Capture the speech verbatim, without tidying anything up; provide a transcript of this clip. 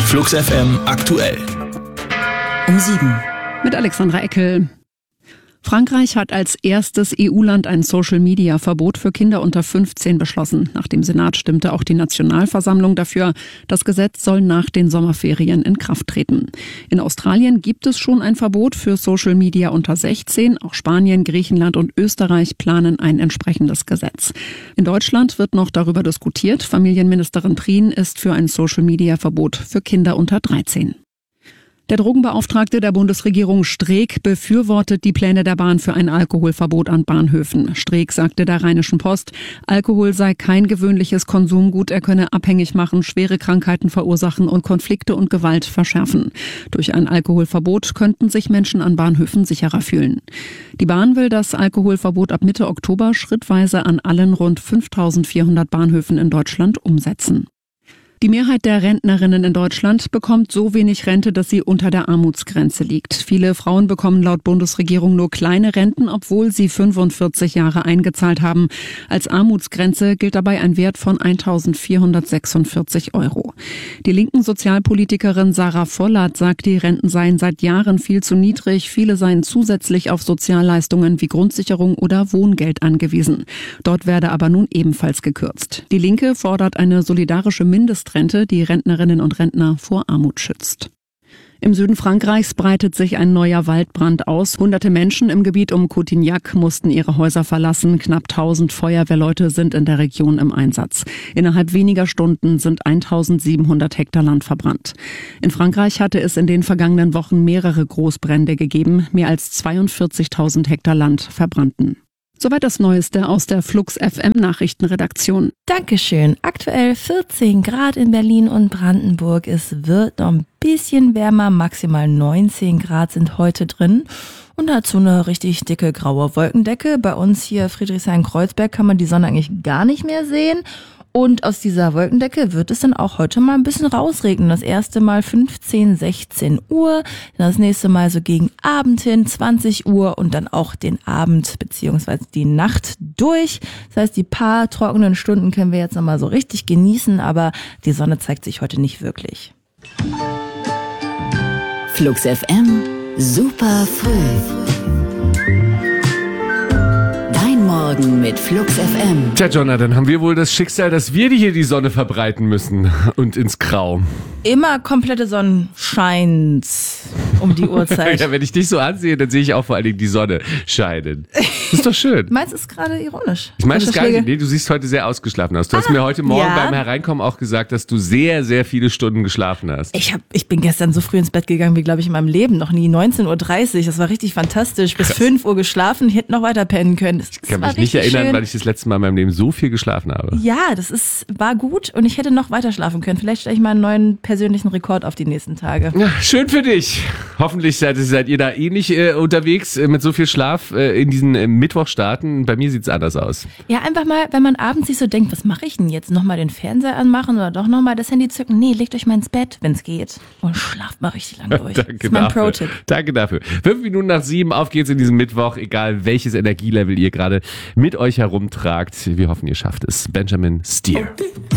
Flux F M aktuell. Um sieben. Mit Alexandra Eckel. Frankreich hat als erstes E U-Land ein Social-Media-Verbot für Kinder unter fünfzehn beschlossen. Nach dem Senat stimmte auch die Nationalversammlung dafür. Das Gesetz soll nach den Sommerferien in Kraft treten. In Australien gibt es schon ein Verbot für Social-Media unter sechzehn. Auch Spanien, Griechenland und Österreich planen ein entsprechendes Gesetz. In Deutschland wird noch darüber diskutiert. Familienministerin Prien ist für ein Social-Media-Verbot für Kinder unter dreizehn. Der Drogenbeauftragte der Bundesregierung Streeck befürwortet die Pläne der Bahn für ein Alkoholverbot an Bahnhöfen. Streeck sagte der Rheinischen Post, Alkohol sei kein gewöhnliches Konsumgut, er könne abhängig machen, schwere Krankheiten verursachen und Konflikte und Gewalt verschärfen. Durch ein Alkoholverbot könnten sich Menschen an Bahnhöfen sicherer fühlen. Die Bahn will das Alkoholverbot ab Mitte Oktober schrittweise an allen rund fünftausendvierhundert Bahnhöfen in Deutschland umsetzen. Die Mehrheit der Rentnerinnen in Deutschland bekommt so wenig Rente, dass sie unter der Armutsgrenze liegt. Viele Frauen bekommen laut Bundesregierung nur kleine Renten, obwohl sie fünfundvierzig Jahre eingezahlt haben. Als Armutsgrenze gilt dabei ein Wert von eintausendvierhundertsechsundvierzig Euro. Die linken Sozialpolitikerin Sarah Vollert sagt, die Renten seien seit Jahren viel zu niedrig. Viele seien zusätzlich auf Sozialleistungen wie Grundsicherung oder Wohngeld angewiesen. Dort werde aber nun ebenfalls gekürzt. Die Linke fordert eine solidarische Mindest Rente, die Rentnerinnen und Rentner vor Armut schützt. Im Süden Frankreichs breitet sich ein neuer Waldbrand aus. Hunderte Menschen im Gebiet um Cotignac mussten ihre Häuser verlassen. Knapp tausend Feuerwehrleute sind in der Region im Einsatz. Innerhalb weniger Stunden sind eintausendsiebenhundert Hektar Land verbrannt. In Frankreich hatte es in den vergangenen Wochen mehrere Großbrände gegeben. Mehr als zweiundvierzigtausend Hektar Land verbrannten. Soweit das Neueste aus der Flux F M Nachrichtenredaktion. Dankeschön. Aktuell vierzehn Grad in Berlin und Brandenburg. Es wird noch ein bisschen wärmer, maximal neunzehn Grad sind heute drin. Und dazu eine richtig dicke graue Wolkendecke. Bei uns hier Friedrichshain-Kreuzberg kann man die Sonne eigentlich gar nicht mehr sehen. Und aus dieser Wolkendecke wird es dann auch heute mal ein bisschen rausregnen. Das erste Mal fünfzehn, sechzehn Uhr, dann das nächste Mal so gegen Abend hin, zwanzig Uhr und dann auch den Abend bzw. die Nacht durch. Das heißt, die paar trockenen Stunden können wir jetzt nochmal so richtig genießen, aber die Sonne zeigt sich heute nicht wirklich. Flux F M, super früh. Morgen mit Flux F M. Tja, Jonna, dann haben wir wohl das Schicksal, dass wir hier die Sonne verbreiten müssen und ins Grau. Immer komplette Sonnenschein um die Uhrzeit. Ja, wenn ich dich so ansehe, dann sehe ich auch vor allen Dingen die Sonne scheinen. Das ist doch schön. Meinst du es gerade ironisch? Ich meine es gar nicht. Nee, du siehst heute sehr ausgeschlafen aus. Du ah, hast mir heute Morgen ja. beim Hereinkommen auch gesagt, dass du sehr, sehr viele Stunden geschlafen hast. Ich, hab, ich bin gestern so früh ins Bett gegangen, wie glaube ich in meinem Leben. Noch nie neunzehn Uhr dreißig. Das war richtig fantastisch. Bis Krass. fünf Uhr geschlafen, hätte noch weiter pennen können. Das, ich kann mich nicht erinnern, schön. Weil ich das letzte Mal in meinem Leben so viel geschlafen habe. Ja, das ist, war gut und ich hätte noch weiter schlafen können. Vielleicht stelle ich mal einen neuen persönlichen Rekord auf die nächsten Tage. Ja, schön für dich. Hoffentlich seid, seid ihr da ähnlich äh, unterwegs äh, mit so viel Schlaf äh, in diesen äh, Mittwochstarten. Bei mir sieht es anders aus. Ja, einfach mal, wenn man abends sich so denkt, was mache ich denn jetzt? Nochmal den Fernseher anmachen oder doch nochmal das Handy zücken? Nee, legt euch mal ins Bett, wenn es geht. Und schlaft mal richtig lang durch. Danke das ist mein dafür. Pro-Tipp. Danke dafür. Fünf Minuten nach sieben, auf geht's in diesem Mittwoch. Egal welches Energielevel ihr gerade mit euch herumtragt. Wir hoffen, ihr schafft es. Benjamin Steer.